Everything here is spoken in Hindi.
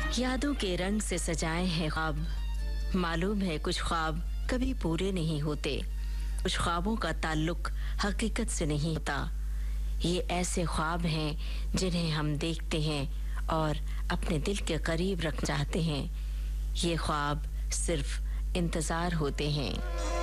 यादों के रंग से सजाए हैं ख्वाब। मालूम है कुछ ख्वाब कभी पूरे नहीं होते, कुछ ख्वाबों का ताल्लुक हकीकत से नहीं होता। ये ऐसे ख्वाब हैं जिन्हें हम देखते हैं और अपने दिल के करीब रखना चाहते हैं। ये ख्वाब सिर्फ इंतजार होते हैं।